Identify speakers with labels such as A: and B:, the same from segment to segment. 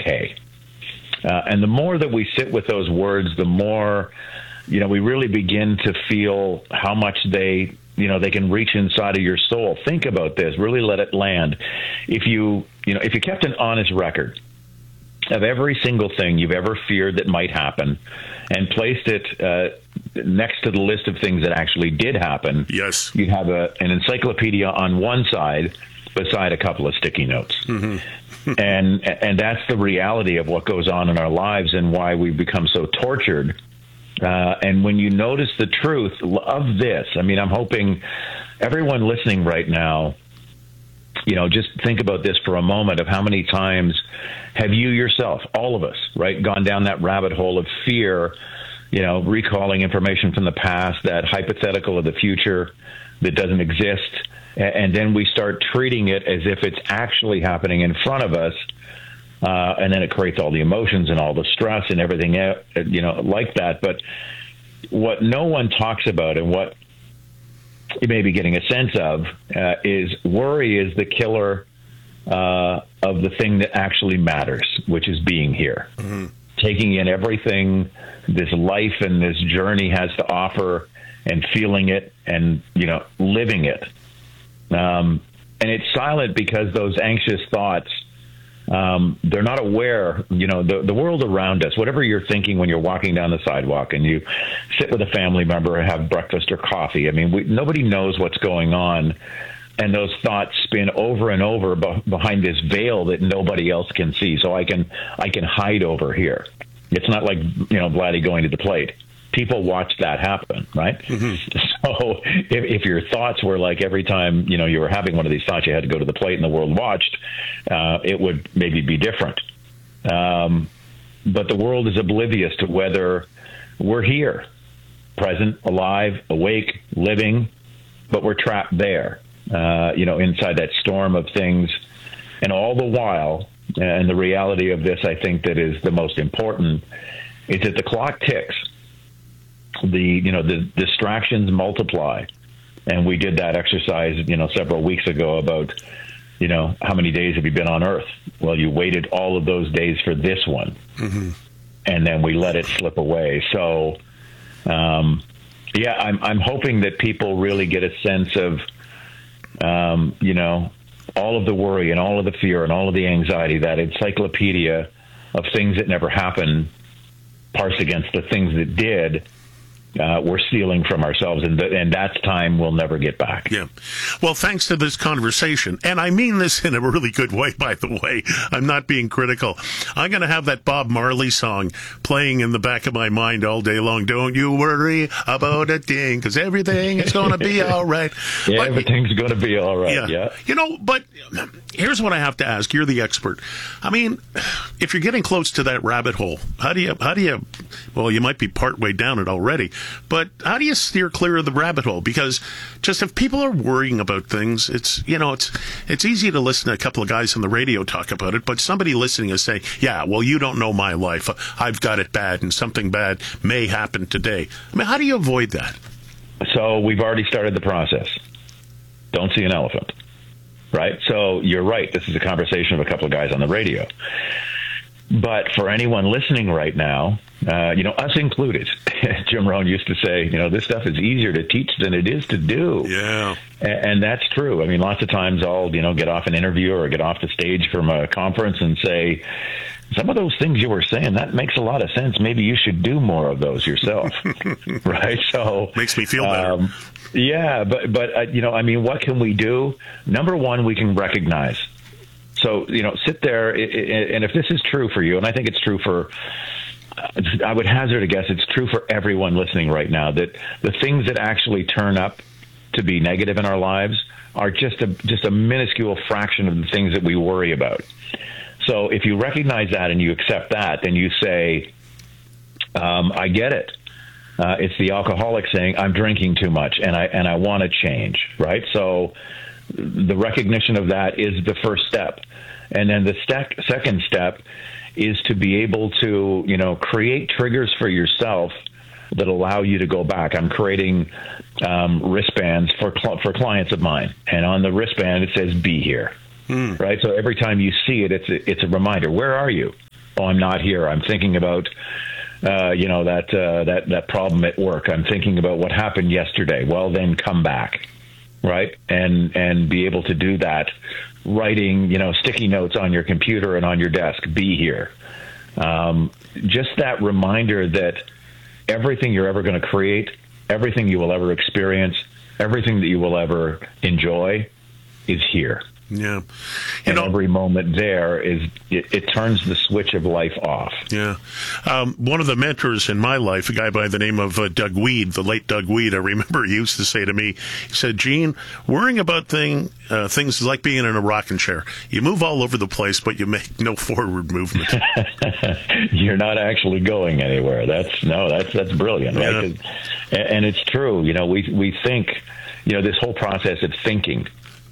A: okay. And the more that we sit with those words, the more, we really begin to feel how much they can reach inside of your soul. Think about this. Really let it land. If you kept an honest record of every single thing you've ever feared that might happen and placed it next to the list of things that actually did happen,
B: yes,
A: you'd have an encyclopedia on one side beside a couple of sticky notes. Mm-hmm. and that's the reality of what goes on in our lives and why we've become so tortured. And when you notice the truth of this, I'm hoping everyone listening right now, just think about this for a moment of how many times have you yourself, all of us, right, gone down that rabbit hole of fear, recalling information from the past, that hypothetical of the future that doesn't exist. And then we start treating it as if it's actually happening in front of us. And then it creates all the emotions and all the stress and everything, like that. But what no one talks about and what you may be getting a sense of is worry is the killer of the thing that actually matters, which is being here. Mm-hmm. Taking in everything this life and this journey has to offer and feeling it and, living it. And it's silent because those anxious thoughts, they're not aware, the world around us, whatever you're thinking when you're walking down the sidewalk and you sit with a family member and have breakfast or coffee. Nobody knows what's going on. And those thoughts spin over and over behind this veil that nobody else can see. So I can hide over here. It's not like, Vladdy going to the plate. People watch that happen, right? Mm-hmm. So if your thoughts were like every time, you were having one of these thoughts, you had to go to the plate and the world watched, it would maybe be different. But the world is oblivious to whether we're here, present, alive, awake, living, but we're trapped there, inside that storm of things. And all the while, and the reality of this, I think that is the most important, is that the clock ticks. The distractions multiply. And we did that exercise, several weeks ago about, how many days have you been on Earth? Well, you waited all of those days for this one. Mm-hmm. And then we let it slip away. So, I'm hoping that people really get a sense of, all of the worry and all of the fear and all of the anxiety, that encyclopedia of things that never happened, parsed against the things that did. We're stealing from ourselves, and that's time we'll never get back.
B: Yeah. Well, thanks to this conversation, and I mean this in a really good way, by the way. I'm not being critical. I'm going to have that Bob Marley song playing in the back of my mind all day long. Don't you worry about a thing, because everything is going to be all right.
A: Yeah, everything's going to be all right. Yeah.
B: But here's what I have to ask. You're the expert. If you're getting close to that rabbit hole, how do you, well, you might be partway down it already, but how do you steer clear of the rabbit hole? Because just if people are worrying about things, it's easy to listen to a couple of guys on the radio talk about it, but somebody listening is saying, yeah, well, you don't know my life. I've got it bad and something bad may happen today. How do you avoid that?
A: So we've already started the process. Don't see an elephant, right? So you're right. This is a conversation of a couple of guys on the radio. But for anyone listening right now, us included, Jim Rohn used to say, this stuff is easier to teach than it is to do.
B: Yeah.
A: And that's true. Lots of times I'll, get off an interview or get off the stage from a conference and say, some of those things you were saying, that makes a lot of sense. Maybe you should do more of those yourself. Right? So
B: makes me feel better.
A: Yeah. But what can we do? Number one, we can recognize. So, sit there, and if this is true for you, and I think it's true for, I would hazard a guess, it's true for everyone listening right now, that the things that actually turn up to be negative in our lives are just a minuscule fraction of the things that we worry about. So if you recognize that and you accept that, then you say, I get it. It's the alcoholic saying, I'm drinking too much and I want to change, right? So the recognition of that is the first step. And then the second step is to be able to, create triggers for yourself that allow you to go back. I'm creating wristbands for clients of mine. And on the wristband, it says, be here. Right? So every time you see it, it's a reminder. Where are you? oh, I'm not here. I'm thinking about that problem at work. I'm thinking about what happened yesterday. Well, then come back, right? And be able to do that, writing, sticky notes on your computer and on your desk, be here. Just that reminder that everything you're ever going to create, everything you will ever experience, everything that you will ever enjoy is here.
B: Yeah.
A: And every moment there it turns the switch of life off.
B: Yeah. One of the mentors in my life, a guy by the name of Doug Weed, the late Doug Weed, I remember he used to say to me, he said, Gene, worrying about things is like being in a rocking chair. You move all over the place, but you make no forward movement.
A: You're not actually going anywhere. That's brilliant, right?
B: Yeah.
A: And it's true. We think, this whole process of thinking,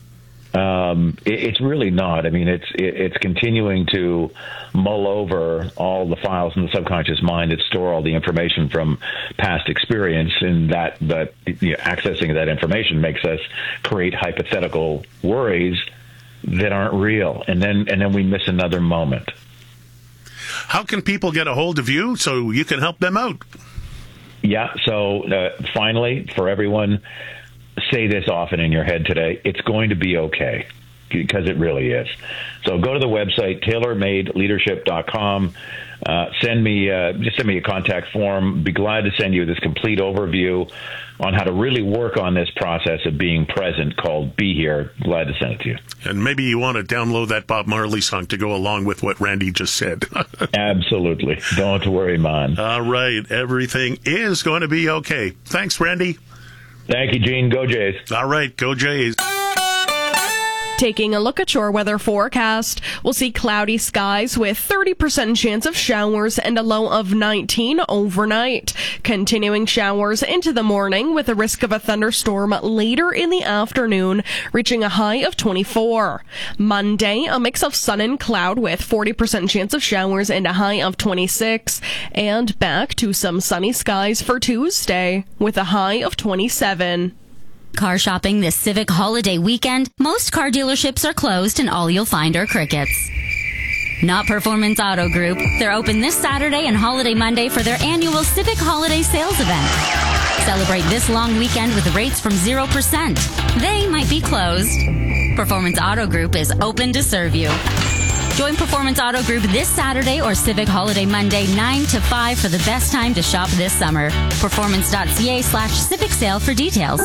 A: it's really not. I mean, it's continuing to mull over all the files in the subconscious mind that store all the information from past experience, and that accessing that information makes us create hypothetical worries that aren't real, and then we miss another moment.
B: How can people get a hold of you so you can help them out?
A: Yeah. So finally, for everyone, say this often in your head today: it's going to be okay, because it really is. So go to the website, tailormadeleadership.com. Send me a contact form. Be glad to send you this complete overview on how to really work on this process of being present called Be Here. Glad to send it to you.
B: And maybe you want to download that Bob Marley song to go along with what Randy just said.
A: Absolutely. Don't worry, man.
B: All right. Everything is going to be okay. Thanks, Randy.
A: Thank you, Gene. Go Jays.
B: All right. Go Jays.
C: Taking a look at your weather forecast, we'll see cloudy skies with 30% chance of showers and a low of 19 overnight. Continuing showers into the morning with a risk of a thunderstorm later in the afternoon, reaching a high of 24. Monday, a mix of sun and cloud with 40% chance of showers and a high of 26. And back to some sunny skies for Tuesday with a high of 27.
D: Car shopping this Civic holiday weekend, most car dealerships are closed and all you'll find are crickets. Not Performance Auto Group. They're open this Saturday and Holiday Monday for their annual Civic Holiday Sales event. Celebrate this long weekend with rates from 0%. They might be closed. Performance Auto Group is open to serve you. Join Performance Auto Group this Saturday or Civic Holiday Monday 9 to 5 for the best time to shop this summer. Performance.ca/Civic Sale for details.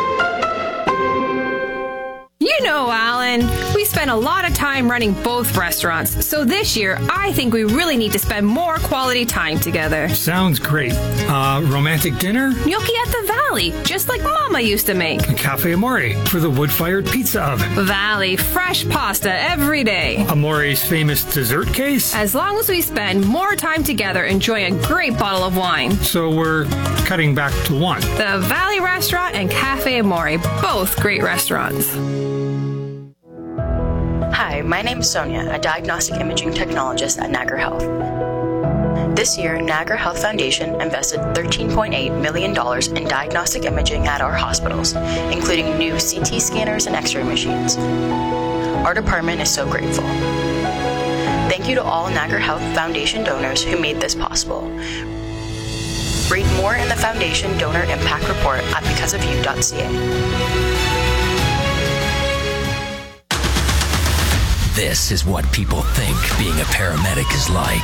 E: You know, Alan, we spend a lot of time running both restaurants, so this year I think we really need to spend more quality time together.
F: Sounds great. Romantic dinner?
E: Gnocchi at the Valley, just like Mama used to make.
F: Cafe Amore for the wood-fired pizza oven.
E: Valley, fresh pasta every day.
F: Amore's famous dessert case?
E: As long as we spend more time together enjoying a great bottle of wine.
F: So we're cutting back to one.
E: The Valley Restaurant and Cafe Amore, both great restaurants.
G: Hi, my name is Sonia, a diagnostic imaging technologist at Niagara Health. This year, Niagara Health Foundation invested $13.8 million in diagnostic imaging at our hospitals, including new CT scanners and X-ray machines. Our department is so grateful. Thank you to all Niagara Health Foundation donors who made this possible. Read more in the Foundation Donor Impact Report at becauseofyou.ca.
H: This is what people think being a paramedic is like.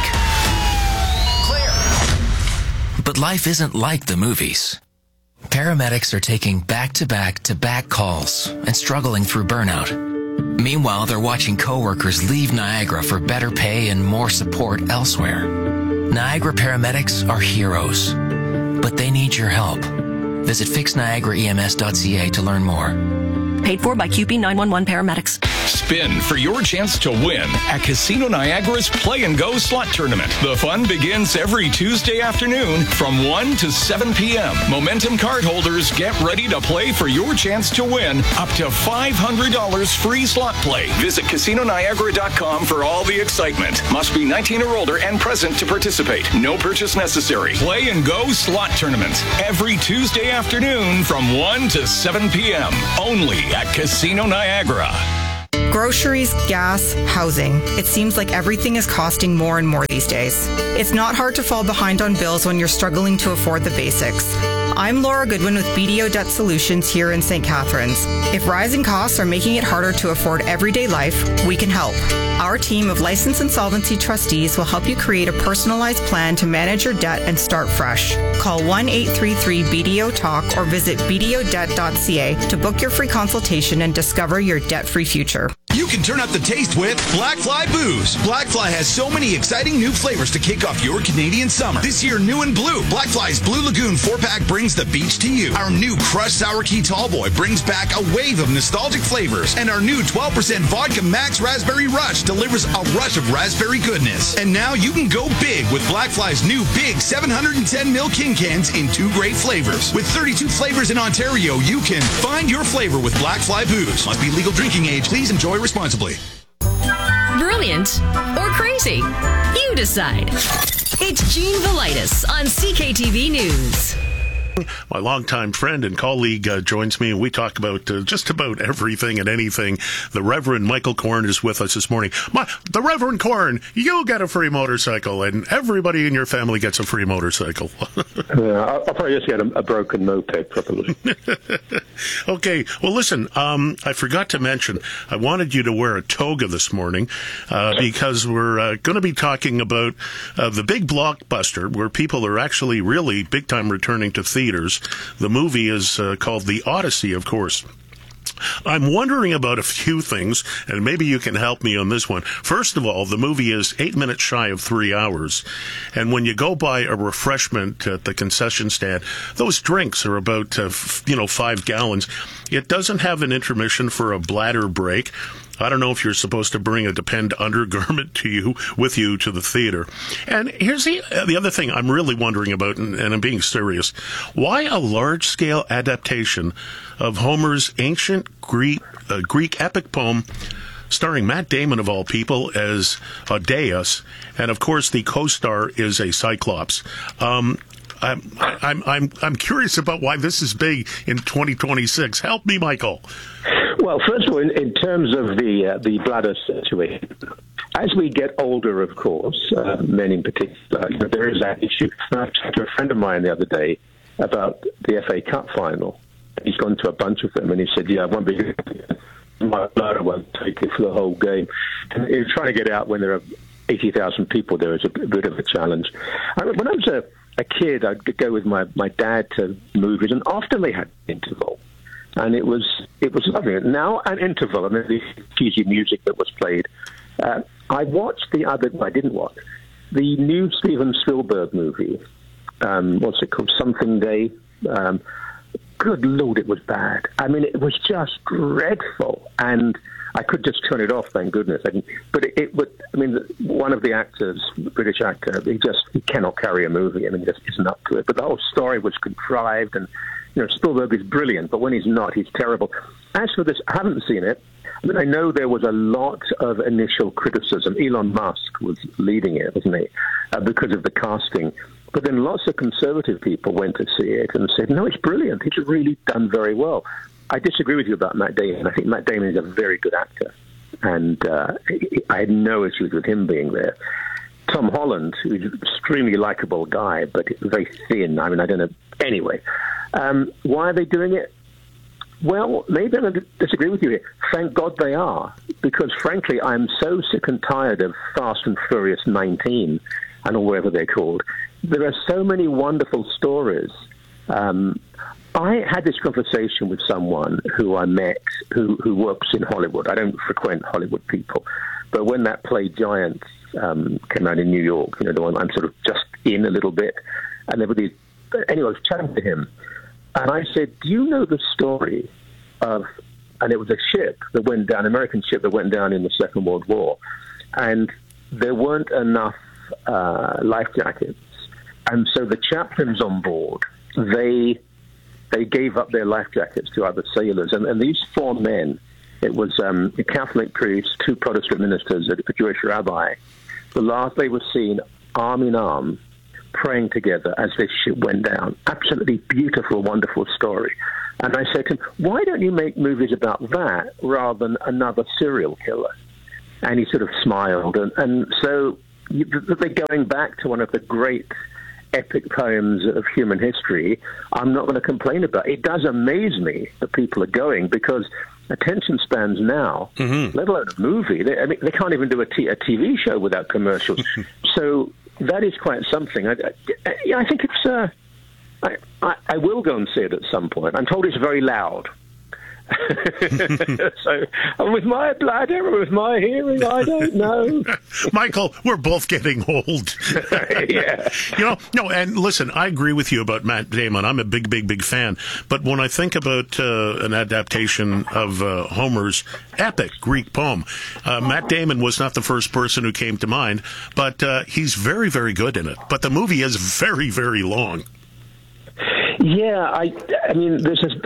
H: Clear. But life isn't like the movies. Paramedics are taking back-to-back-to-back calls and struggling through burnout. Meanwhile, they're watching coworkers leave Niagara for better pay and more support elsewhere. Niagara paramedics are heroes, but they need your help. Visit fixniagaraems.ca to learn more.
I: Paid for by QP 911 paramedics.
J: Spin for your chance to win at Casino Niagara's Play and Go Slot Tournament. The fun begins every Tuesday afternoon from 1 to 7 p.m. Momentum card holders get ready to play for your chance to win up to $500 free slot play. Visit CasinoNiagara.com for all the excitement. Must be 19 or older and present to participate. No purchase necessary. Play and Go Slot Tournament every Tuesday afternoon from 1 to 7 p.m. Only at Casino Niagara.
K: groceries, gas, housing. It seems like everything is costing more and more these days. It's not hard to fall behind on bills when you're struggling to afford the basics. I'm Laura Goodwin with BDO Debt Solutions here in St. Catharines. If rising costs are making it harder to afford everyday life, we can help. Our team of licensed insolvency trustees will help you create a personalized plan to manage your debt and start fresh. Call 1-833-BDO-TALK or visit bdodebt.ca to book your free consultation and discover your debt-free future.
L: You can turn up the taste with Blackfly Booze. Blackfly has so many exciting new flavors to kick off your Canadian summer. This year, new and blue. Blackfly's Blue Lagoon 4-pack brings the beach to you. Our new Crushed Sour Key Tallboy brings back a wave of nostalgic flavors. And our new 12% Vodka Max Raspberry Rush delivers a rush of raspberry goodness. And now you can go big with Blackfly's new big 710ml King Cans in 2 great flavors. With 32 flavors in Ontario, you can find your flavor with Blackfly Booze. Must be legal drinking age. Please enjoy responsibly.
I: Brilliant or crazy? You decide. It's Gene Velitis on CKTV News.
B: My longtime friend and colleague joins me, and we talk about just about everything and anything. The Reverend Michael Korn is with us this morning. The Reverend Korn, you get a free motorcycle, and everybody in your family gets a free motorcycle.
M: I'll probably just get a broken moped, probably.
B: Okay, well, listen, I forgot to mention, I wanted you to wear a toga this morning because we're going to be talking about the big blockbuster where people are actually really big-time returning to theaters. The movie is called The Odyssey, of course. I'm wondering about a few things, and maybe you can help me on this one. First of all, the movie is 8 minutes shy of 3 hours, and when you go buy a refreshment at the concession stand, those drinks are about 5 gallons. It doesn't have an intermission for a bladder break. I don't know if you're supposed to bring a Depend undergarment with you to the theater. And here's the other thing I'm really wondering about, and I'm being serious. Why a large-scale adaptation of Homer's ancient Greek epic poem starring Matt Damon, of all people, as Aeneas, and of course the co-star is a Cyclops. I'm curious about why this is big in 2026. Help me, Michael.
M: Well, first of all, in terms of the bladder situation, as we get older, of course, men in particular, there is that issue. I talked to a friend of mine the other day about the FA Cup final. He's gone to a bunch of them, and he said, "Yeah, I won't be good. My bladder won't take it for the whole game." And he was trying to get out when there are 80,000 people. There is a bit of a challenge. When I was a kid, I'd go with my dad to movies, and often they had interval. And it was lovely. Now an interval, and the cheesy music that was played. I didn't watch the new Steven Spielberg movie. What's it called? Something Day. Good Lord, it was bad. I mean, it was just dreadful, and I could just turn it off. Thank goodness. But it would. I mean, one of the actors, British actor, he cannot carry a movie. I mean, he just isn't up to it. But the whole story was contrived, and Spielberg is brilliant, but when he's not, he's terrible. As for this, I haven't seen it. I mean, I know there was a lot of initial criticism. Elon Musk was leading it, wasn't he, because of the casting. But then lots of conservative people went to see it and said, no, it's brilliant. It's really done very well. I disagree with you about Matt Damon. I think Matt Damon is a very good actor, and I had no issues with him being there. Tom Holland, who's an extremely likable guy, but very thin. I mean, I don't know. Anyway, why are they doing it? Well, maybe I'm going to disagree with you here. Thank God they are, because frankly, I'm so sick and tired of Fast and Furious 19 and or whatever they're called. There are so many wonderful stories. I had this conversation with someone who I met who works in Hollywood. I don't frequent Hollywood people, but when that play Giants came out in New York, the one I'm sort of just in a little bit, and there were these. Anyway, I was chatting to him, and I said, "Do you know the story of?" And it was a ship that went down, an American ship that went down in the Second World War, and there weren't enough life jackets, and so the chaplains on board they gave up their life jackets to other sailors, and these 4 men. It was a Catholic priest, 2 Protestant ministers, a Jewish rabbi. The last they were seen arm in arm, praying together as this ship went down. Absolutely beautiful, wonderful story. And I said to him, why don't you make movies about that rather than another serial killer? And he sort of smiled. And so they're going back to one of the great epic poems of human history. I'm not going to complain about it. It does amaze me that people are going, because attention spans now, let alone a movie, they can't even do a TV show without commercials. So that is quite something. I think it's... I will go and see it at some point. I'm told it's very loud. So, with my bladder, with my hearing, I don't know.
B: Michael, we're both getting old.
M: Yeah.
B: No, and listen, I agree with you about Matt Damon. I'm a big fan. But when I think about an adaptation of Homer's epic Greek poem, Matt Damon was not the first person who came to mind, but he's very, very good in it. But the movie is very, very long.
M: Yeah, I mean, there's this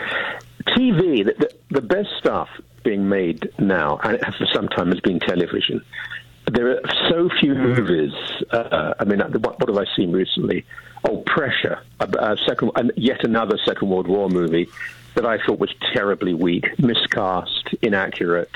M: TV, the best stuff being made now, and for some time has been television. There are so few movies. I mean, what have I seen recently? Pressure, yet another Second World War movie that I thought was terribly weak, miscast, inaccurate.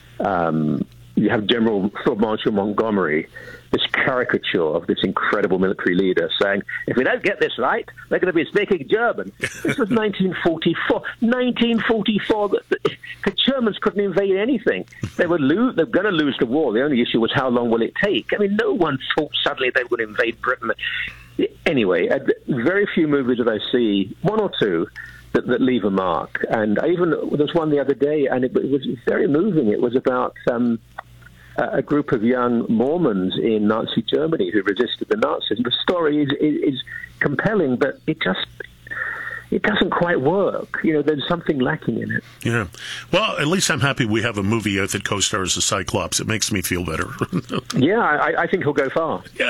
M: You have General Field Marshal Montgomery, this caricature of this incredible military leader saying, if we don't get this right, they're going to be speaking German. This was 1944. 1944, the Germans couldn't invade anything. They're going to lose the war. The only issue was how long will it take? I mean, no one thought suddenly they would invade Britain. Anyway, very few movies that I see, one or two, that leave a mark. And there's one the other day, and it was very moving. It was about a group of young Mormons in Nazi Germany who resisted the Nazis. And the story is compelling, but it doesn't quite work. There's something lacking in it.
B: Yeah. Well, at least I'm happy we have a movie out that co-stars the Cyclops. It makes me feel better.
M: Yeah, I think he'll go far.
B: Yeah.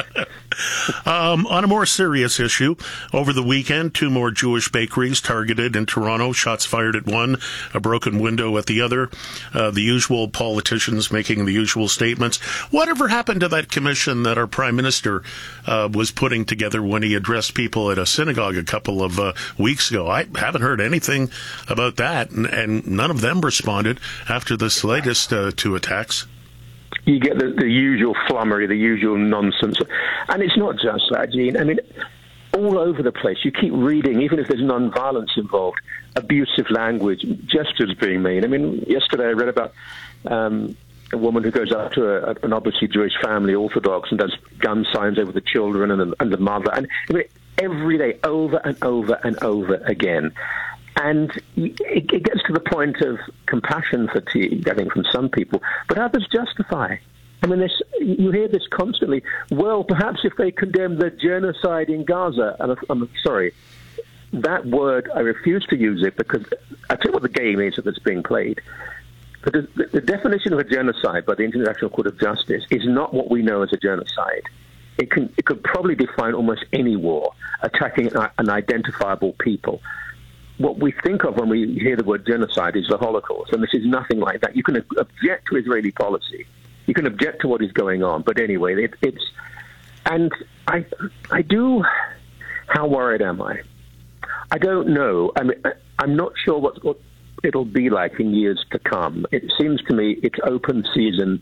B: On a more serious issue, over the weekend, 2 more Jewish bakeries targeted in Toronto, shots fired at one, a broken window at the other, the usual politicians making the usual statements. Whatever happened to that commission that our Prime Minister was putting together when he addressed people at a synagogue a couple of weeks ago? I haven't heard anything about that, and none of them responded after this latest 2 attacks.
M: You get the usual flummery, the usual nonsense. And it's not just that, Gene. I mean, all over the place. You keep reading, even if there's non-violence involved, abusive language, gestures being made. I mean, yesterday I read about a woman who goes up to an obviously Jewish family, Orthodox, and does gun signs over the children and the mother. And I mean, every day, over and over and over again. And it gets to the point of compassion fatigue, I think, from some people, but others justify. I mean, you hear this constantly. Well, perhaps if they condemn the genocide in Gaza, and I'm sorry, that word, I refuse to use it, because I tell you what the game is that's being played. The definition of a genocide by the International Court of Justice is not what we know as a genocide. It could probably define almost any war, attacking an identifiable people. What we think of when we hear the word genocide is the Holocaust, and this is nothing like that. You can object to Israeli policy. You can object to what is going on. But anyway, and I do, how worried am I? I don't know. I mean, I'm not sure what it'll be like in years to come. It seems to me it's open season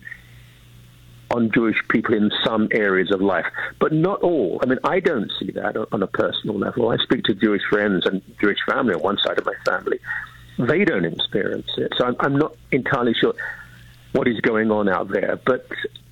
M: on Jewish people in some areas of life, but not all. I mean, I don't see that on a personal level. I speak to Jewish friends and Jewish family on one side of my family. They don't experience it. So I'm not entirely sure what is going on out there. But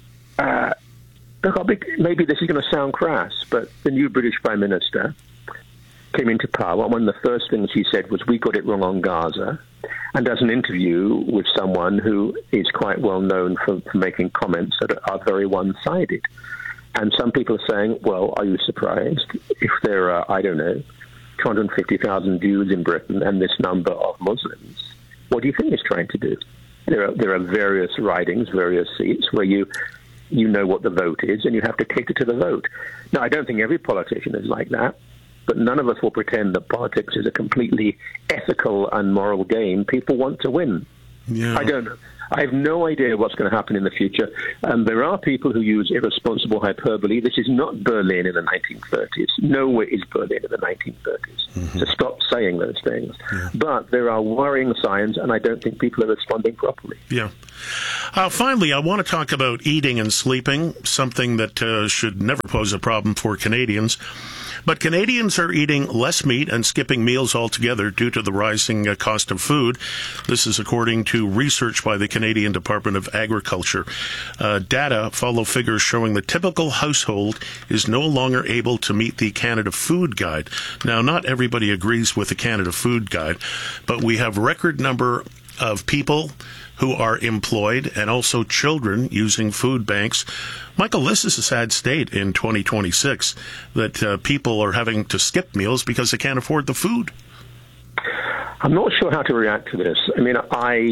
M: look, maybe this is going to sound crass, but the new British Prime Minister came into power. One of the first things he said was, we got it wrong on Gaza, and does an interview with someone who is quite well known for making comments that are very one-sided. And some people are saying, well, are you surprised if there are, I don't know, 250,000 Jews in Britain and this number of Muslims? What do you think he's trying to do? There are various ridings, various seats where you know what the vote is, and you have to cater to the vote. Now, I don't think every politician is like that, but none of us will pretend that politics is a completely ethical and moral game. People want to win.
B: Yeah.
M: I don't know. I have no idea what's going to happen in the future. There are people who use irresponsible hyperbole. This is not Berlin in the 1930s. Nowhere is Berlin in the 1930s. to stop saying those things. But there are worrying signs, and I don't think people are responding properly.
B: Yeah. Finally, I want to talk about eating and sleeping, something that should never pose a problem for Canadians. But Canadians are eating less meat and skipping meals altogether due to the rising cost of food. This is according to research by the Canadian Department of Agriculture. Data follow figures showing the typical household is no longer able to meet the Canada Food Guide. Now, not everybody agrees with the Canada Food Guide, but we have record number of people who are employed and also children using food banks. Michael, this is a sad state in 2026 that people are having to skip meals because they can't afford the food.
M: I'm not sure how to react to this. I mean,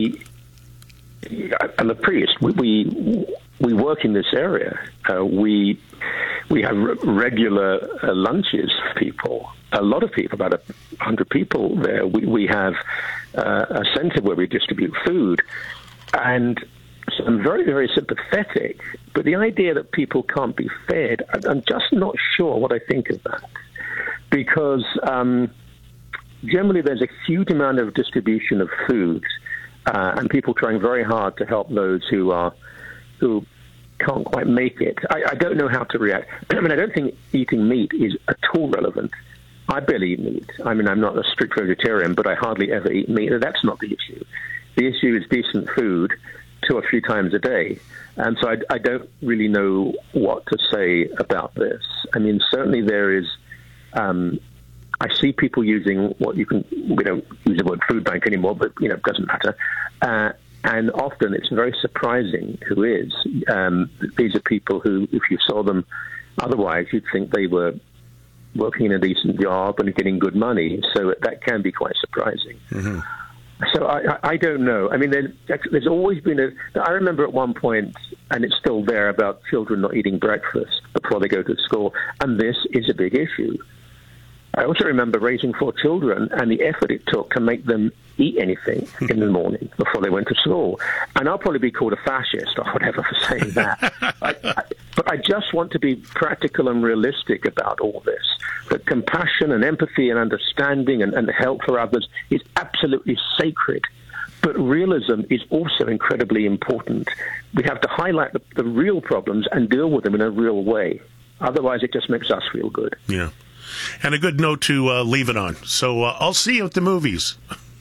M: I'm a priest. We work in this area. We have regular lunches for people. A lot of people, about 100 people there. We have a center where we distribute food. And so I'm very, very sympathetic. But the idea that people can't be fed, I'm just not sure what I think of that. Because generally there's a huge amount of distribution of food and people trying very hard to help those who can't quite make it. I don't know how to react. I mean, I don't think eating meat is at all relevant. I barely eat meat. I mean, I'm not a strict vegetarian, but I hardly ever eat meat. That's not the issue. The issue is decent food 2 or 3 times a day. And so I don't really know what to say about this. I mean, certainly there is, I see people using we don't use the word food bank anymore, but, it doesn't matter. And often it's very surprising who is. These are people who, if you saw them otherwise, you'd think they were working in a decent job and getting good money. So that can be quite surprising. Mm-hmm. So I don't know. I mean, there's always been I remember at one point, and it's still there, about children not eating breakfast before they go to school. And this is a big issue. I also remember raising 4 children and the effort it took to make them eat anything in the morning before they went to school. And I'll probably be called a fascist or whatever for saying that. But I just want to be practical and realistic about all this. That compassion and empathy and understanding and help for others is absolutely sacred. But realism is also incredibly important. We have to highlight the real problems and deal with them in a real way. Otherwise, it just makes us feel good.
B: Yeah. And a good note to leave it on. So I'll see you at the movies.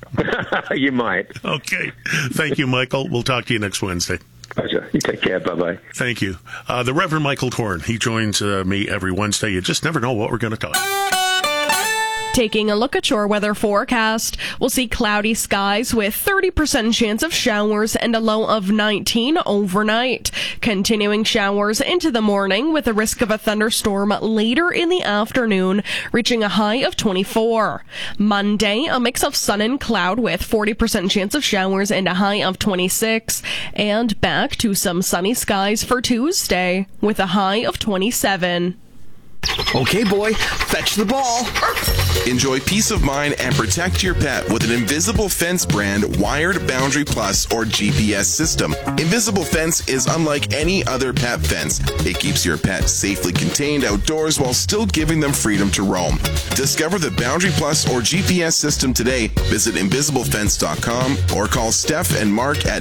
M: You might.
B: Okay. Thank you, Michael. We'll talk to you next Wednesday.
M: Pleasure. You take care. Bye-bye.
B: Thank you. The Reverend Michael Torn. He joins me every Wednesday. You just never know what we're going to talk about.
C: Taking a look at your weather forecast, we'll see cloudy skies with 30% chance of showers and a low of 19 overnight. Continuing showers into the morning with a risk of a thunderstorm later in the afternoon, reaching a high of 24. Monday, a mix of sun and cloud with 40% chance of showers and a high of 26. And back to some sunny skies for Tuesday with a high of 27.
N: Okay, boy, fetch the ball. Enjoy peace of mind and protect your pet with an Invisible Fence brand Wired Boundary Plus or GPS system. Invisible Fence is unlike any other pet fence. It keeps your pet safely contained outdoors while still giving them freedom to roam. Discover the Boundary Plus or GPS system today. Visit invisiblefence.com or call Steph and Mark at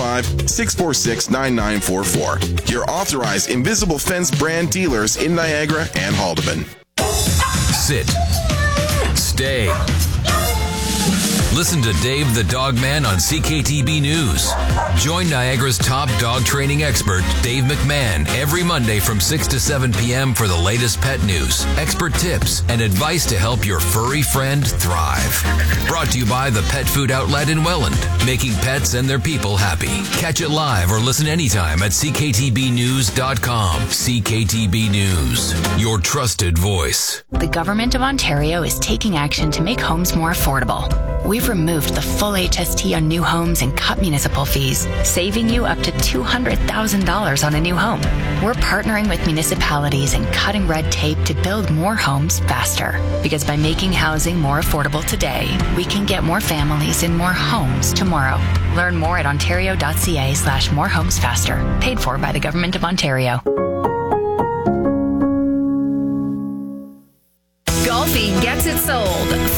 N: 905-646-9944. Your authorized Invisible Fence brand dealers in Niagara and Haldeman.
H: Sit. Stay. Listen to Dave the Dog Man on CKTB News. Join Niagara's top dog training expert, Dave McMahon, every Monday from 6 to 7 p.m. for the latest pet news, expert tips, and advice to help your furry friend thrive. Brought to you by the Pet Food Outlet in Welland, making pets and their people happy. Catch it live or listen anytime at cktbnews.com. CKTB News, your trusted voice.
O: The Government of Ontario is taking action to make homes more affordable. We've removed the full HST on new homes and cut municipal fees, saving you up to $200,000 on a new home. We're partnering with municipalities and cutting red tape to build more homes faster. Because by making housing more affordable today, we can get more families in more homes tomorrow. Learn more at ontario.ca/morehomesfaster. Paid for by the Government of Ontario.
I: Golfi gets it sold.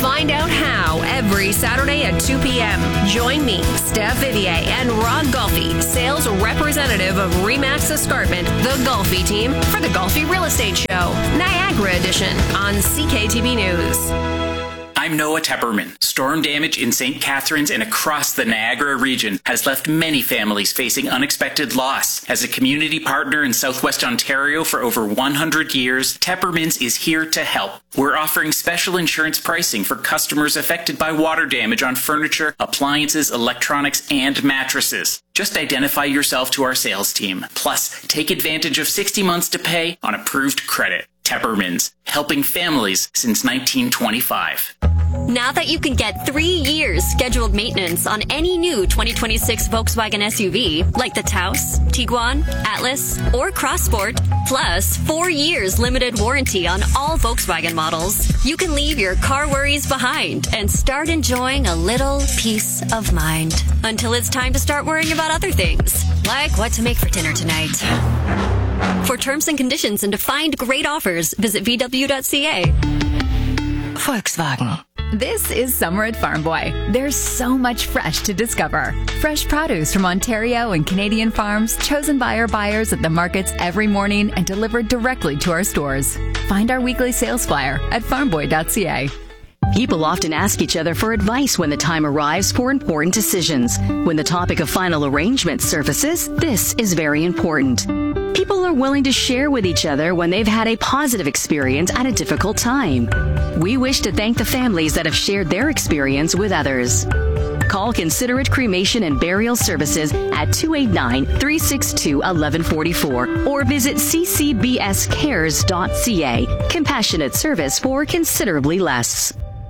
E: every Saturday at 2 p.m. Join me, Steph Vivier, and Rod Golfi, sales representative of Remax Escarpment, the Golfi team, for the Golfi Real Estate Show, Niagara Edition, on CKTV News.
P: I'm Noah Tepperman. Storm damage in St. Catharines and across the Niagara region has left many families facing unexpected loss. As a community partner in Southwest Ontario for over 100 years, Teppermans is here to help. We're offering special insurance pricing for customers affected by water damage on furniture, appliances, electronics, and mattresses. Just identify yourself to our sales team. Plus, take advantage of 60 months to pay on approved credit. Teppermans, helping families since 1925.
Q: Now that you can get 3 years scheduled maintenance on any new 2026 Volkswagen SUV, like the Taos, Tiguan, Atlas, or Crossport, plus 4 years limited warranty on all Volkswagen models, you can leave your car worries behind and start enjoying a little peace of mind. Until it's time to start worrying about other things, like what to make for dinner tonight. For terms and conditions and to find great offers, visit VW.ca.
R: Volkswagen. This is summer at Farm Boy. There's so much fresh to discover. Fresh produce from Ontario and Canadian farms, chosen by our buyers at the markets every morning and delivered directly to our stores. Find our weekly sales flyer at farmboy.ca.
S: People often ask each other for advice when the time arrives for important decisions. When the topic of final arrangement surfaces, this is very important. People are willing to share with each other when they've had a positive experience at a difficult time. We wish to thank the families that have shared their experience with others. Call Considerate Cremation and Burial Services at 289-362-1144 or visit ccbscares.ca. Compassionate service for considerably less.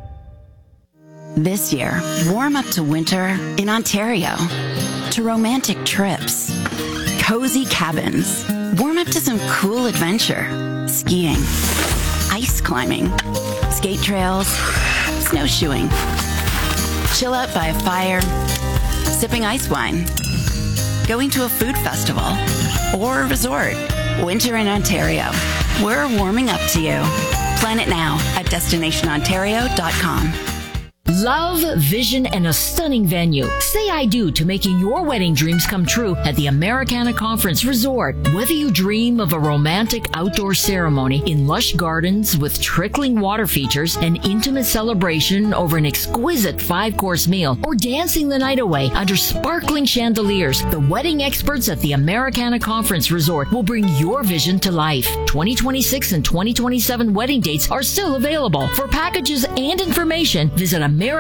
T: This year, warm up to winter in Ontario, to romantic trips, cozy cabins, warm up to some cool adventure, skiing, ice climbing, skate trails, snowshoeing, chill out by a fire, sipping ice wine, going to a food festival, or a resort. Winter in Ontario. We're warming up to you. Plan it now at destinationontario.com.
U: Love, vision, and a stunning venue. Say I do to making your wedding dreams come true at the Americana Conference Resort. Whether you dream of a romantic outdoor ceremony in lush gardens with trickling water features, an intimate celebration over an exquisite 5-course meal, or dancing the night away under sparkling chandeliers, the wedding experts at the Americana Conference Resort will bring your vision to life. 2026 and 2027 wedding dates are still available. For packages and information, visit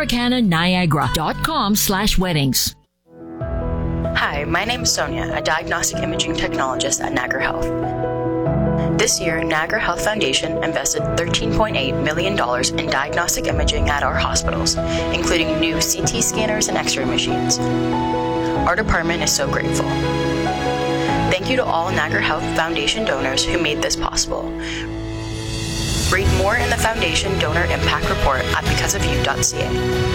U: AmericanaNiagara.com/weddings.
G: Hi, my name is Sonia, a diagnostic imaging technologist at Niagara Health. This year, Niagara Health Foundation invested $13.8 million in diagnostic imaging at our hospitals, including new CT scanners and X-ray machines. Our department is so grateful. Thank you to all Niagara Health Foundation donors who made this possible. Read more in the Foundation Donor Impact Report at becauseofyou.ca.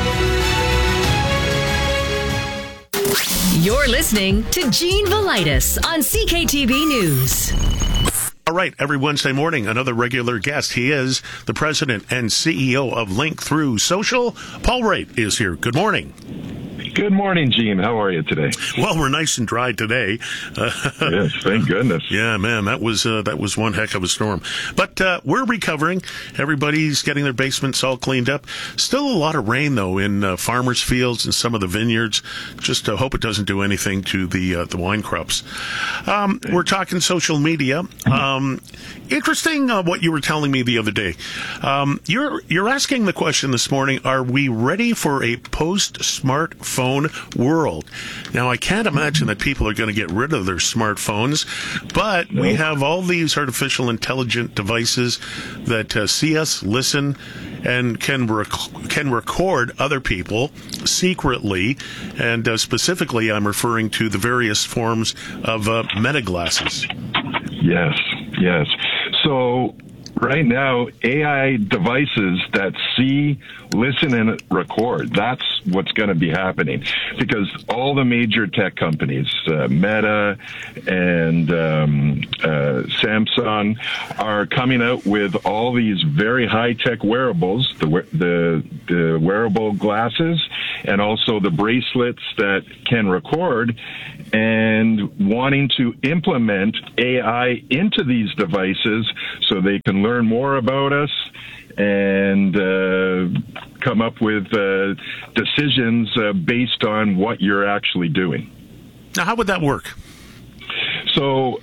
I: You're listening to Gene Velitis on CKTV News.
B: All right, every Wednesday morning, another regular guest. He is the president and CEO of Link Through Social. Paul Wright is here. Good morning.
V: Good morning, Gene. How are you today?
B: Well, we're nice and dry today.
V: Yes, thank goodness.
B: Yeah, man, that was one heck of a storm. But we're recovering. Everybody's getting their basements all cleaned up. Still a lot of rain, though, in farmers' fields and some of the vineyards. Just hope it doesn't do anything to the wine crops. We're talking social media. Interesting what you were telling me the other day. You're asking the question this morning, are we ready for a post-smartphone world? Now, I can't imagine that people are going to get rid of their smartphones, but we have all these artificial intelligent devices that see us, listen, and can record other people secretly, and specifically I'm referring to the various forms of meta glasses.
V: Yes. So right now, AI devices that see, listen, and record, that's what's going to be happening. Because all the major tech companies, Meta and Samsung, are coming out with all these very high-tech wearables, the wearable glasses, and also the bracelets that can record, and wanting to implement AI into these devices so they can learn more about us and come up with decisions based on what you're actually doing.
B: Now, how would that work?
V: So,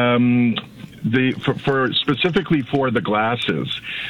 V: for specifically for the glasses,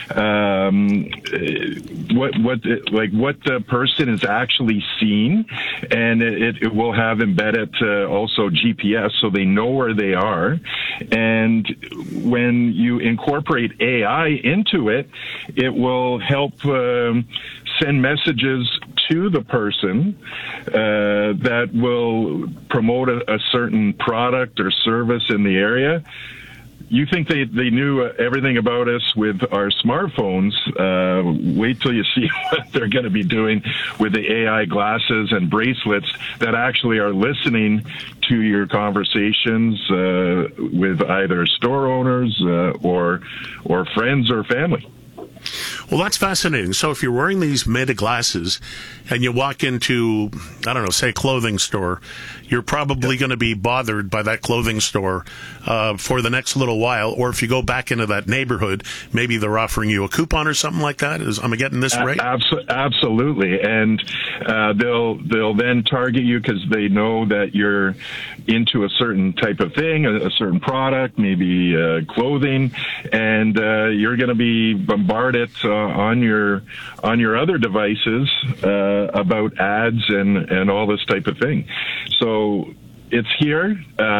V: what the person is actually seeing, and it will have embedded also GPS, so they know where they are. And when you incorporate AI into it, it will help send messages to the person that will promote a certain product or service in the area. You think they knew everything about us with our smartphones. Wait till you see what they're going to be doing with the AI glasses and bracelets that actually are listening to your conversations with either store owners or friends or family.
B: Well, that's fascinating. So if you're wearing these Meta glasses and you walk into, I don't know, say a clothing store, you're probably going to be bothered by that clothing store for the next little while. Or if you go back into that neighborhood, maybe they're offering you a coupon or something like that. Am I getting this right?
V: Absolutely. And they'll then target you because they know that you're into a certain type of thing, a certain product, maybe clothing, and you're going to be bombarded on your other devices about ads and all this type of thing. So it's here.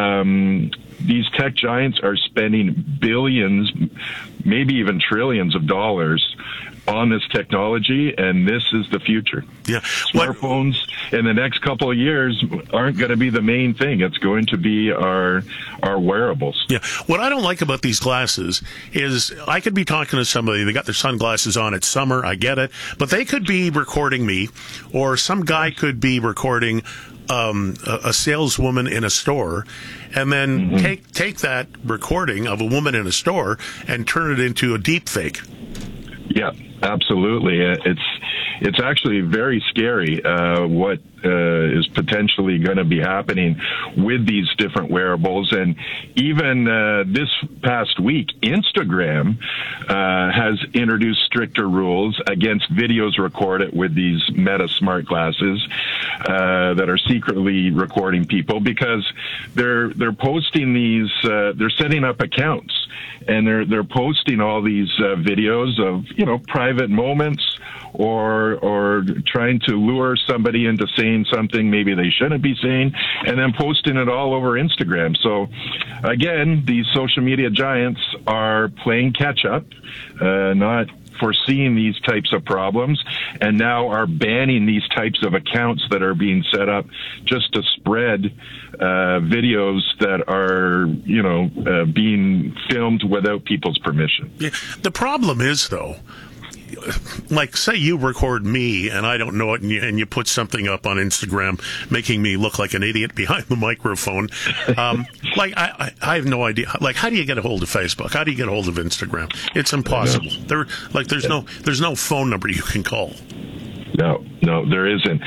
V: These tech giants are spending billions, maybe even trillions of dollars on this technology, and this is the future.
B: Yeah,
V: smartphones in the next couple of years aren't going to be the main thing. It's going to be our wearables.
B: Yeah. What I don't like about these glasses is I could be talking to somebody, they got their sunglasses on, it's summer, I get it, but they could be recording me, or some guy could be recording a saleswoman in a store, and then take that recording of a woman in a store and turn it into a deep fake.
V: Yeah, absolutely. It's actually very scary what is potentially going to be happening with these different wearables. And even this past week, Instagram has introduced stricter rules against videos recorded with these Meta smart glasses that are secretly recording people, because they're posting these, they're setting up accounts, and they're posting all these videos of, private moments, or trying to lure somebody into saying something maybe they shouldn't be saying, and then posting it all over Instagram. So again, these social media giants are playing catch up, not foreseeing these types of problems, and now are banning these types of accounts that are being set up just to spread videos that are, being filmed without people's permission.
B: Yeah. The problem is, though, like, say you record me and I don't know it, and you put something up on Instagram making me look like an idiot behind the microphone. I have no idea. Like, how do you get a hold of Facebook? How do you get a hold of Instagram? It's impossible. There's no phone number you can call.
V: No, there isn't.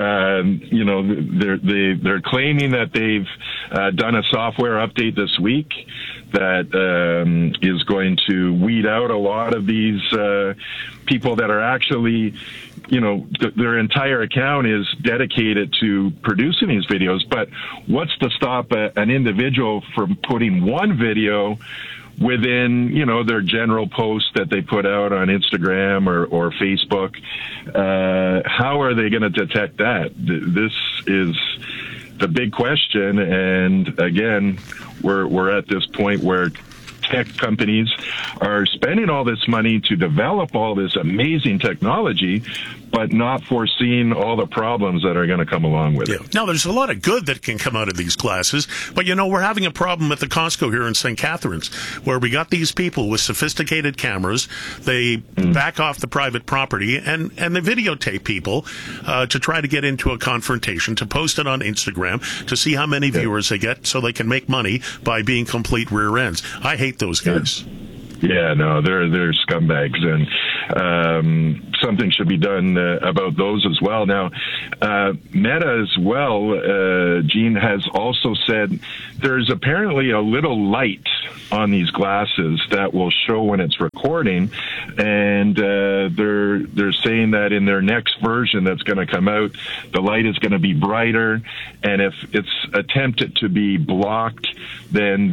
V: They're claiming that they've done a software update this week that is going to weed out a lot of these people that are actually, their entire account is dedicated to producing these videos. But what's to stop an individual from putting one video within, their general post that they put out on Instagram or Facebook? How are they going to detect that? This is the big question. And again, we're at this point where tech companies are spending all this money to develop all this amazing technology, but not foreseeing all the problems that are going to come along with it.
B: Now, there's a lot of good that can come out of these glasses, but we're having a problem at the Costco here in St. Catharines, where we got these people with sophisticated cameras. They back off the private property and they videotape people to try to get into a confrontation, to post it on Instagram, to see how many viewers they get so they can make money by being complete rear ends. I hate those guys.
V: Yeah, no, they're scumbags, and something should be done about those as well. Now, Meta as well, Gene, has also said there's apparently a little light on these glasses that will show when it's recording, and they're saying that in their next version that's going to come out, the light is going to be brighter, and if it's attempted to be blocked, then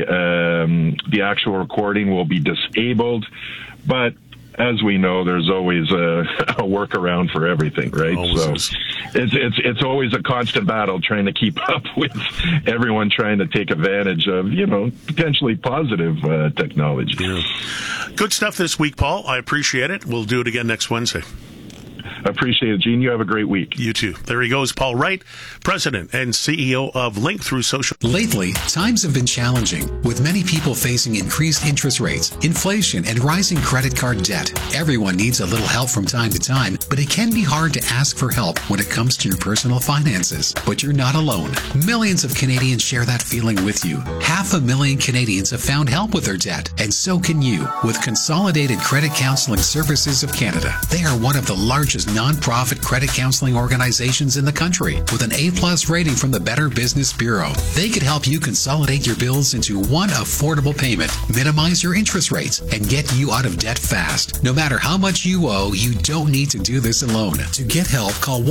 V: the actual recording will be disabled. But as we know, there's always a workaround for everything, right? So it's always a constant battle trying to keep up with everyone trying to take advantage of, potentially positive technology.
B: Yeah. Good stuff this week, Paul. I appreciate it. We'll do it again next Wednesday.
V: Appreciate it, Gene. You have a great week.
B: You too. There he goes, Paul Wright, President and CEO of Link Through Social.
A: Lately, times have been challenging, with many people facing increased interest rates, inflation, and rising credit card debt. Everyone needs a little help from time to time, but it can be hard to ask for help when it comes to your personal finances. But you're not alone. Millions of Canadians share that feeling with you. 500,000 Canadians have found help with their debt, and so can you with Consolidated Credit Counseling Services of Canada. They are one of the largest non-profit credit counseling organizations in the country with an A+ rating from the Better Business Bureau. They could help you consolidate your bills into one affordable payment, minimize your interest rates, and get you out of debt fast. No matter how much you owe, you don't need to do this alone. To get help, call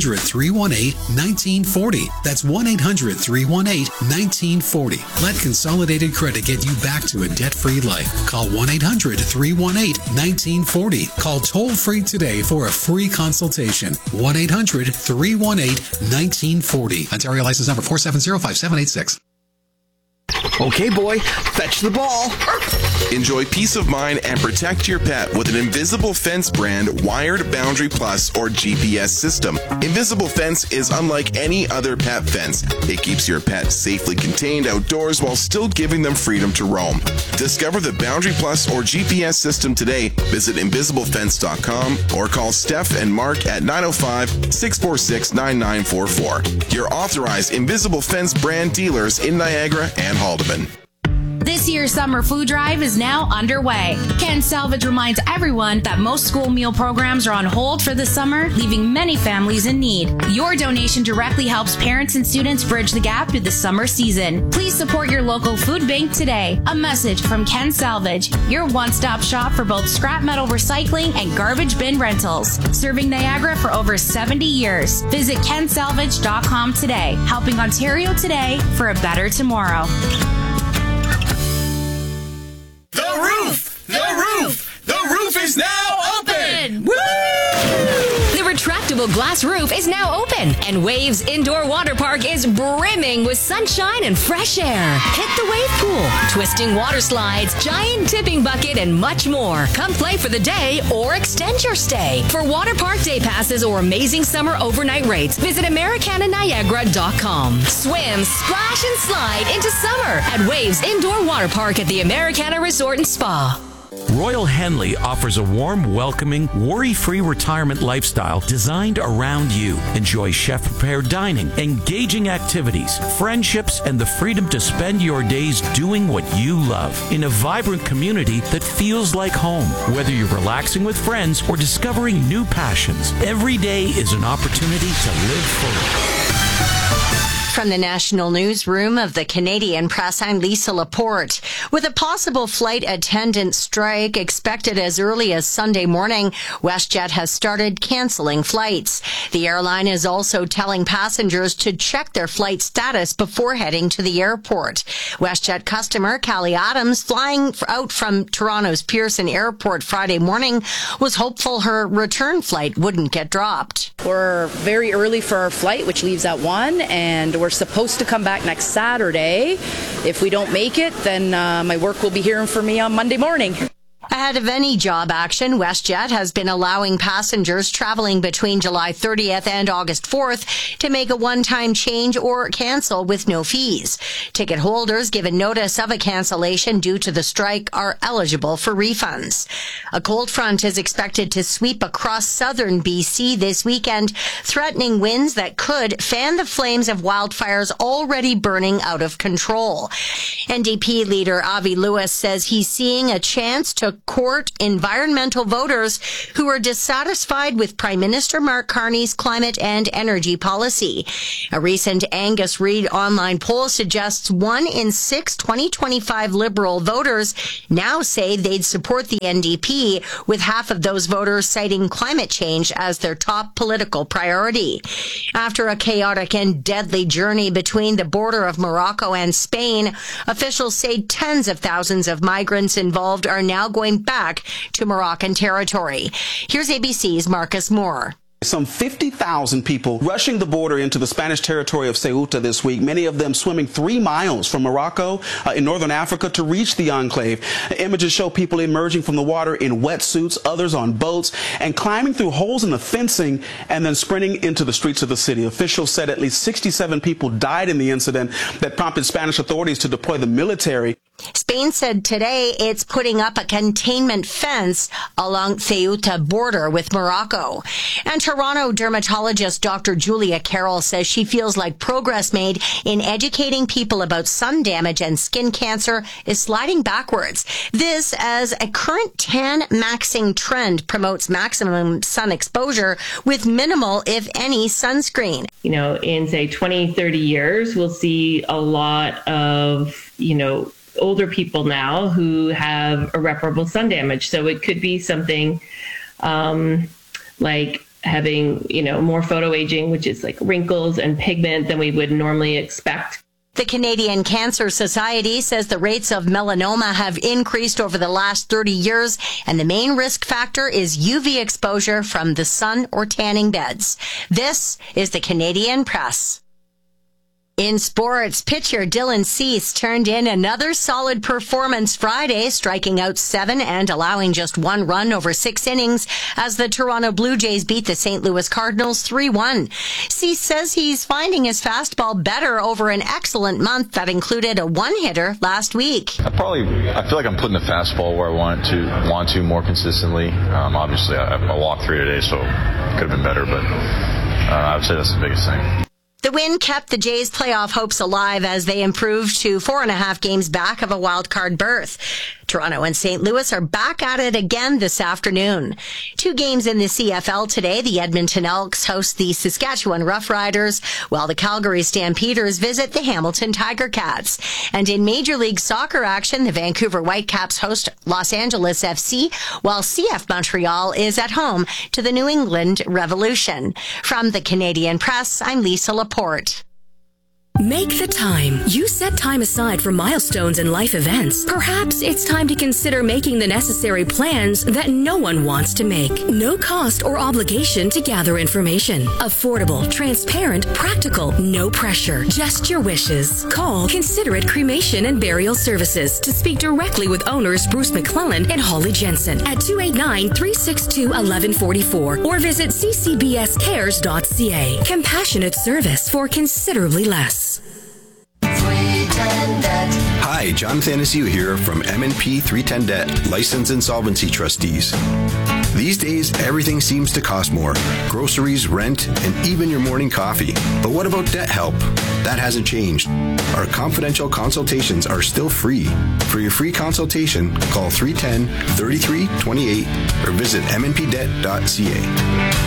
A: 1-800-318-1940. That's 1-800-318-1940. Let Consolidated Credit get you back to a debt-free life. Call 1-800-318-1940. Call toll-free today for a free consultation. 1-800-318-1940. Ontario license number 4705786.
N: Okay, boy, fetch the ball. Enjoy peace of mind and protect your pet with an Invisible Fence brand wired Boundary Plus or GPS system. Invisible Fence is unlike any other pet fence. It keeps your pet safely contained outdoors while still giving them freedom to roam. Discover the Boundary Plus or GPS system today. Visit invisiblefence.com or call Steph and Mark at 905-646-9944. Your authorized Invisible Fence brand dealers in Niagara and Haldeman.
D: This year's summer food drive is now underway. Ken Salvage reminds everyone that most school meal programs are on hold for the summer, leaving many families in need. Your donation directly helps parents and students bridge the gap through the summer season. Please support your local food bank today. A message from Ken Salvage, your one-stop shop for both scrap metal recycling and garbage bin rentals. Serving Niagara for over 70 years. Visit kensalvage.com today, helping Ontario today for a better tomorrow.
W: The roof is now open!
E: Woo! The retractable glass roof is now open, and Waves Indoor Water Park is brimming with sunshine and fresh air. Hit the wave pool, twisting water slides, giant tipping bucket, and much more. Come play for the day or extend your stay. For water park day passes or amazing summer overnight rates, visit AmericanaNiagara.com. Swim, splash, and slide into summer at Waves Indoor Water Park at the Americana Resort and Spa.
X: Royal Henley offers a warm, welcoming, worry-free retirement lifestyle designed around you. Enjoy chef-prepared dining, engaging activities, friendships, and the freedom to spend your days doing what you love in a vibrant community that feels like home. Whether you're relaxing with friends or discovering new passions, every day is an opportunity to live fully.
Y: From the National Newsroom of the Canadian Press, I'm Lisa Laporte. With a possible flight attendant strike expected as early as Sunday morning, WestJet has started canceling flights. The airline is also telling passengers to check their flight status before heading to the airport. WestJet customer Callie Adams, flying out from Toronto's Pearson Airport Friday morning, was hopeful her return flight wouldn't get dropped.
Z: We're very early for our flight, which leaves at 1, and we're
F: we're supposed to come back next Saturday. If we don't make it, then my work will be hearing from me on Monday morning.
Y: Ahead of any job action, WestJet has been allowing passengers traveling between July 30th and August 4th to make a one-time change or cancel with no fees. Ticket holders given notice of a cancellation due to the strike are eligible for refunds. A cold front is expected to sweep across southern BC this weekend, threatening winds that could fan the flames of wildfires already burning out of control. NDP leader Avi Lewis says he's seeing a chance to court environmental voters who are dissatisfied with Prime Minister Mark Carney's climate and energy policy. A recent Angus Reid online poll suggests 1 in 6 2025 Liberal voters now say they'd support the NDP, with half of those voters citing climate change as their top political priority. After a chaotic and deadly journey between the border of Morocco and Spain, officials say tens of thousands of migrants involved are now going back to Moroccan territory. Here's ABC's Marcus Moore.
J: Some 50,000 people rushing the border into the Spanish territory of Ceuta this week, many of them swimming 3 miles from Morocco in northern Africa to reach the enclave. Images show people emerging from the water in wetsuits, others on boats, and climbing through holes in the fencing and then sprinting into the streets of the city. Officials said at least 67 people died in the incident that prompted Spanish authorities to deploy the military.
Y: Spain said today it's putting up a containment fence along Ceuta border with Morocco. And Toronto dermatologist Dr. Julia Carroll says she feels like progress made in educating people about sun damage and skin cancer is sliding backwards. This as a current tan maxing trend promotes maximum sun exposure with minimal, if any, sunscreen.
K: You know, in say 20, 30 years, we'll see a lot of, older people now who have irreparable sun damage. So it could be something like having, more photoaging, which is like wrinkles and pigment than we would normally expect.
Y: The Canadian Cancer Society says the rates of melanoma have increased over the last 30 years, and the main risk factor is UV exposure from the sun or tanning beds. This is the Canadian Press. In sports, pitcher Dylan Cease turned in another solid performance Friday, striking out 7 and allowing just 1 run over 6 innings as the Toronto Blue Jays beat the St. Louis Cardinals 3-1. Cease says he's finding his fastball better over an excellent month that included a 1-hitter last week.
L: I feel like I'm putting the fastball where I want to more consistently. Obviously, I walked 3 today, so it could have been better, but I would say that's the biggest thing.
Y: The win kept the Jays' playoff hopes alive as they improved to 4.5 games back of a wild card berth. Toronto and St. Louis are back at it again this afternoon. 2 games in the CFL today. The Edmonton Elks host the Saskatchewan Roughriders, while the Calgary Stampeders visit the Hamilton Tiger Cats. And in Major League Soccer action, the Vancouver Whitecaps host Los Angeles FC, while CF Montreal is at home to the New England Revolution. From the Canadian Press, I'm Lisa Laporte.
I: Make the time. You set time aside for milestones and life events. Perhaps it's time to consider making the necessary plans that no one wants to make. No cost or obligation to gather information. Affordable, transparent, practical, no pressure. Just your wishes. Call Considerate Cremation and Burial Services to speak directly with owners Bruce McClellan and Holly Jensen at 289-362-1144 or visit ccbscares.ca. Compassionate service for considerably less.
M: Hi, Jonathan Anaciu here from M&P 310 Debt, Licensed Insolvency Trustees. These days, everything seems to cost more. Groceries, rent, and even your morning coffee. But what about debt help? That hasn't changed. Our confidential consultations are still free. For your free consultation, call 310-3328 or visit mnpdebt.ca.